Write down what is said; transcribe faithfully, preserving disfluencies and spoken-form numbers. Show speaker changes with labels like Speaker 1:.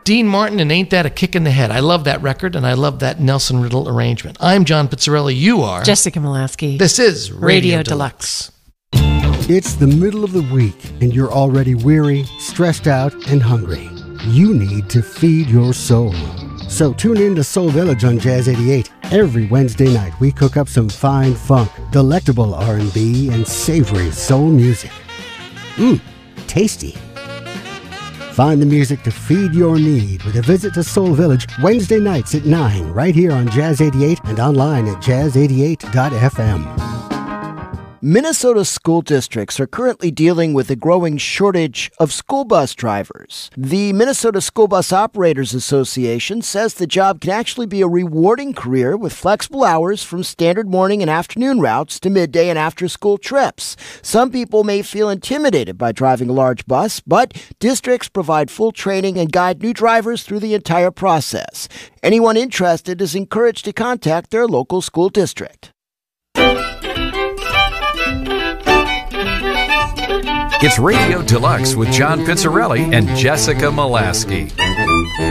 Speaker 1: Dean Martin and Ain't That a Kick in the Head. I love that record, and I love that Nelson Riddle arrangement. I'm John Pizzarelli. You are
Speaker 2: Jessica Molaski.
Speaker 1: This is Radio,
Speaker 2: Radio
Speaker 1: Deluxe.
Speaker 2: Deluxe.
Speaker 3: It's the middle of the week, and you're already weary, stressed out, and hungry. You need to feed your soul. So tune in to Soul Village on Jazz eighty-eight. Every Wednesday night, we cook up some fine funk, delectable R and B, and savory soul music. Mmm, tasty. Find the music to feed your need with a visit to Soul Village Wednesday nights at nine, right here on Jazz eighty-eight and online at jazz eighty-eight dot f m.
Speaker 4: Minnesota school districts are currently dealing with a growing shortage of school bus drivers. The Minnesota School Bus Operators Association says the job can actually be a rewarding career with flexible hours from standard morning and afternoon routes to midday and after-school trips. Some people may feel intimidated by driving a large bus, but districts provide full training and guide new drivers through the entire process. Anyone interested is encouraged to contact their local school district.
Speaker 5: It's Radio Deluxe with John Pizzarelli and Jessica Molaski.